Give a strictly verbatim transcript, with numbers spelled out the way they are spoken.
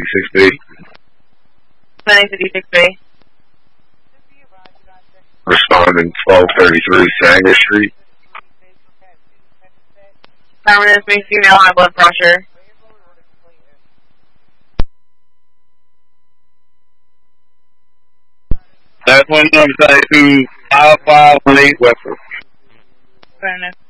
fifty-six B. nine fifty-six B. Responding twelve thirty-three Sanger Street. Permanent me female high blood pressure. That's one number two five five one eight Westbrook. Permanent.